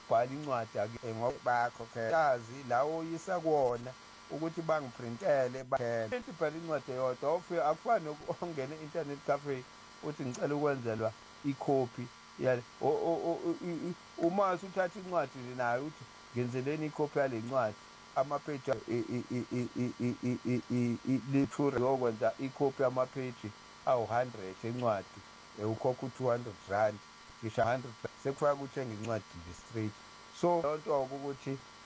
ukubhala incwadi ake ngoba bayakhokhela yazi lawo uyisa kuwona ukuthi bangiprintele ibhala incwadi eyodwa akufani ongena e-internet cafe uthi ngicela ukwenzelwa ikhophi yale uma usuthatha incwadi nayo uthi ngenzeleni ikhophi yale ncwadi amapeji lithure yokwenza ikhophi yamapeji awu-100 encwadi ukhokha u-200 rand ngisho 100 sekufaka ukuthenga incwadi nje straight so leyo nto ukuthi